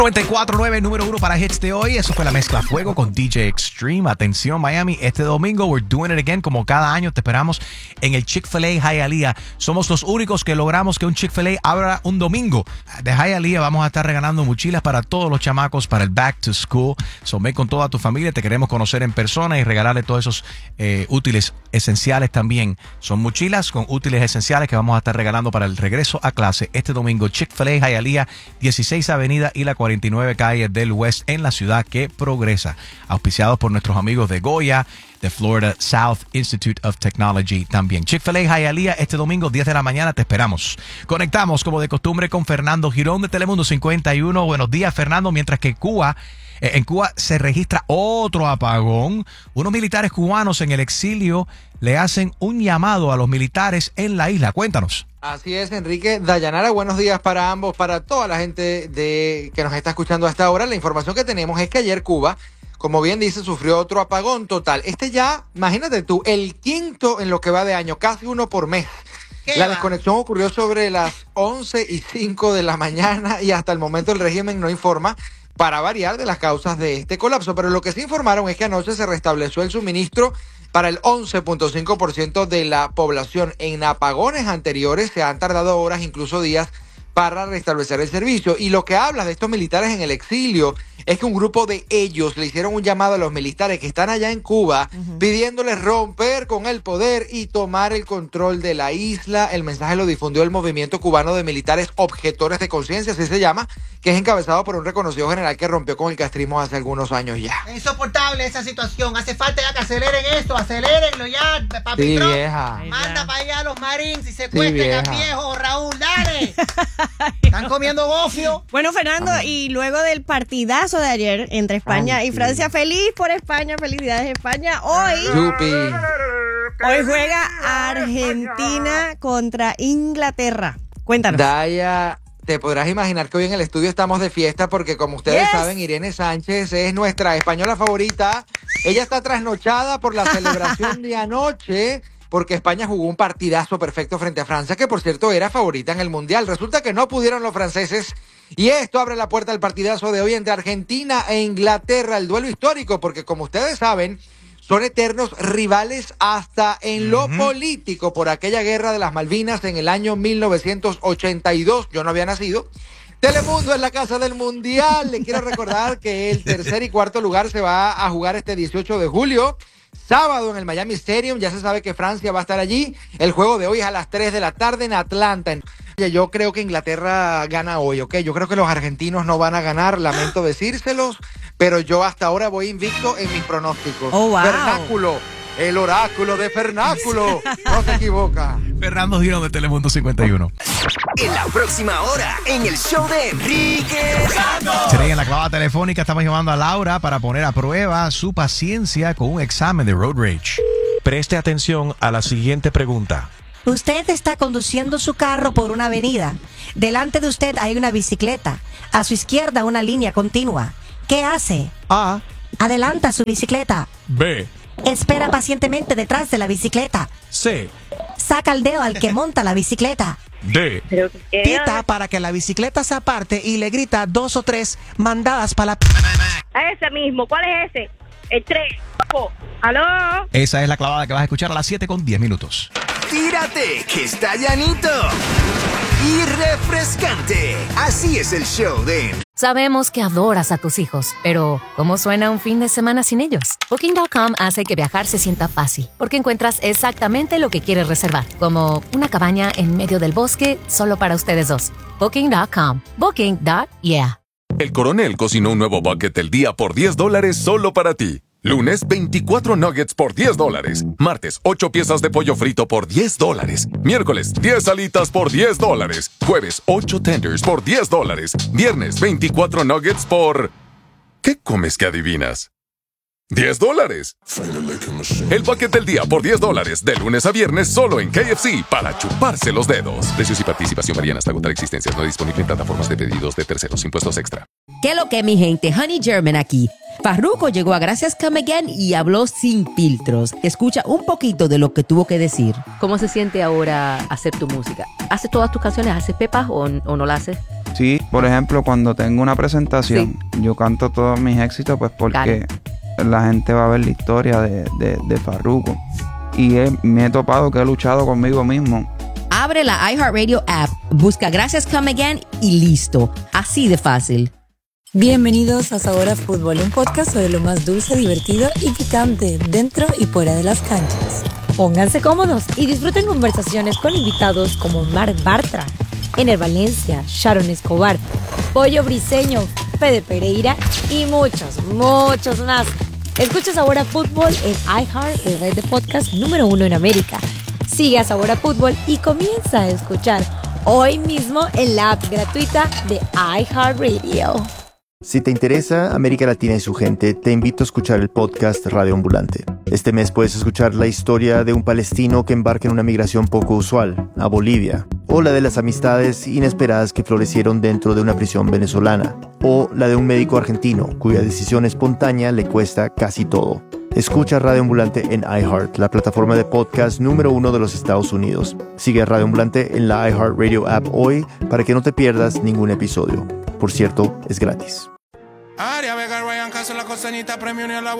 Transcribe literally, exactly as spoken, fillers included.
noventa y cuatro punto nueve, número uno para hits de hoy. Eso fue la mezcla Fuego con D J Extreme. Atención, Miami. Este domingo, we're doing it again. Como cada año, te esperamos en el Chick-fil-A Hialeah. Somos los únicos que logramos que un Chick-fil-A abra un domingo. De Hialeah vamos a estar regalando mochilas para todos los chamacos para el Back to School. So, ven con toda tu familia. Te queremos conocer en persona y regalarle todos esos eh, útiles esenciales también. Son mochilas con útiles esenciales que vamos a estar regalando para el regreso a clase este domingo. Chick-fil-A Hialeah, dieciséis Avenida y la cuarenta y nueve Calle del West en la ciudad que progresa. Auspiciados por nuestros amigos de Goya, de Florida South Institute of Technology también. Chick-fil-A Hialeah este domingo, diez de la mañana, te esperamos. Conectamos como de costumbre con Fernando Girón de Telemundo cincuenta y uno. Buenos días, Fernando. Mientras que Cuba, eh, en Cuba se registra otro apagón. Unos militares cubanos en el exilio le hacen un llamado a los militares en la isla. Cuéntanos. Así es, Enrique. Dayanara, buenos días para ambos, para toda la gente de que nos está escuchando hasta ahora. La información que tenemos es que ayer Cuba, como bien dice, sufrió otro apagón total. Este ya, imagínate tú, el quinto en lo que va de año, casi uno por mes. La desconexión ocurrió sobre las once y cinco de la mañana y hasta el momento el régimen no informa, para variar, de las causas de este colapso. Pero lo que sí informaron es que anoche se restableció el suministro para el once punto cinco por ciento de la población. En apagones anteriores se han tardado horas, incluso días, para restablecer el servicio. Y lo que habla de estos militares en el exilio es que un grupo de ellos le hicieron un llamado a los militares que están allá en Cuba, uh-huh, pidiéndoles romper con el poder y tomar el control de la isla. El mensaje lo difundió el Movimiento Cubano de Militares Objetores de Conciencia, así se llama, que es encabezado por un reconocido general que rompió con el castrismo hace algunos años ya. Es insoportable esa situación. Hace falta ya que aceleren esto, acelérenlo ya, papi. Sí, Trump. vieja. Manda para allá a los Marines y secuestren sí, al viejo Raúl, dale. Están comiendo gofio. Bueno, Fernando, Amén. Y luego del partidazo de ayer entre España Ay, y Francia, sí. Feliz por España, felicidades España. Hoy, Yupi. hoy juega Argentina contra Inglaterra. Cuéntanos. Daya, te podrás imaginar que hoy en el estudio estamos de fiesta porque, como ustedes yes. saben, Irene Sánchez es nuestra española favorita. Ella está trasnochada por la celebración de anoche, porque España jugó un partidazo perfecto frente a Francia, que por cierto era favorita en el Mundial. Resulta que no pudieron los franceses, y esto abre la puerta al partidazo de hoy entre Argentina e Inglaterra, el duelo histórico, porque como ustedes saben, son eternos rivales hasta en lo uh-huh. político, por aquella guerra de las Malvinas en el año mil novecientos ochenta y dos. Yo no había nacido. Telemundo es la casa del Mundial. Le quiero recordar que el tercer y cuarto lugar se va a jugar este dieciocho de julio. Sábado en el Miami Stadium, ya se sabe que Francia va a estar allí. El juego de hoy es a las tres de la tarde en Atlanta. Yo creo que Inglaterra gana hoy, ¿ok? Yo creo que los argentinos no van a ganar, lamento decírselos, pero yo hasta ahora voy invicto en mis pronósticos. Oh, wow. Vernáculo, el oráculo de Fernáculo, no se equivoca. Fernando Girón de Telemundo cincuenta y uno. En la próxima hora, en el show de Enrique Santos. Today, en la clavada telefónica estamos llamando a Laura para poner a prueba su paciencia con un examen de road rage. Preste atención a la siguiente pregunta. Usted está conduciendo su carro por una avenida. Delante de usted hay una bicicleta. A su izquierda una línea continua. ¿Qué hace? A. Adelanta su bicicleta. B. Espera pacientemente detrás de la bicicleta. C. Saca el dedo al que monta la bicicleta. D. Pita para que la bicicleta se aparte y le grita dos o tres mandadas para la... A ese mismo. ¿Cuál es ese? El tres. ¿Aló? Esa es la clavada que vas a escuchar a las siete con diez minutos. Tírate, que está llanito y refrescante. Así es el show de... Sabemos que adoras a tus hijos, pero ¿cómo suena un fin de semana sin ellos? Booking punto com hace que viajar se sienta fácil, porque encuentras exactamente lo que quieres reservar, como una cabaña en medio del bosque solo para ustedes dos. Booking punto com. Booking. Yeah. El Coronel cocinó un nuevo bucket del día por diez dólares solo para ti. Lunes, veinticuatro nuggets por diez dólares. Martes, ocho piezas de pollo frito por diez dólares. Miércoles, diez alitas por diez dólares. Jueves, ocho tenders por diez dólares. Viernes, veinticuatro nuggets por... ¿Qué comes que adivinas? diez dólares. El bucket del día por diez dólares, de lunes a viernes, solo en K F C, para chuparse los dedos. Precios y participación varían hasta agotar existencias. No disponible en plataformas de pedidos de terceros. Impuestos extra. ¿Qué lo que, mi gente? Honey German aquí. Farruko llegó a Gracias Come Again y habló sin filtros. Escucha un poquito de lo que tuvo que decir. ¿Cómo se siente ahora hacer tu música? ¿Haces todas tus canciones? ¿Haces pepas o, o no las haces? Sí, por ejemplo, cuando tengo una presentación, sí. yo canto todos mis éxitos, pues porque claro. la gente va a ver la historia de, de, de Farruko. Y he, me he topado que he luchado conmigo mismo. Abre la iHeartRadio app, busca Gracias Come Again y listo. Así de fácil. Bienvenidos a Sabor a Fútbol, un podcast sobre lo más dulce, divertido y picante dentro y fuera de las canchas. Pónganse cómodos y disfruten conversaciones con invitados como Marc Bartra, Ener Valencia, Sharon Escobar, Pollo Briseño, Fede Pereira y muchos, muchos más. Escucha Sabor a Fútbol en iHeart, el red de podcast número uno en América. Sigue a Sabor a Fútbol y comienza a escuchar hoy mismo en la app gratuita de iHeartRadio. Si te interesa América Latina y su gente, te invito a escuchar el podcast Radio Ambulante. Este mes puedes escuchar la historia de un palestino que embarca en una migración poco usual, a Bolivia, o la de las amistades inesperadas que florecieron dentro de una prisión venezolana, o la de un médico argentino cuya decisión espontánea le cuesta casi todo. Escucha Radio Ambulante en iHeart, la plataforma de podcast número uno de los Estados Unidos. Sigue a Radio Ambulante en la iHeartRadio app hoy para que no te pierdas ningún episodio. Por cierto, es gratis. Aria Vega, Ryan Castro, la costanita, premio ni a la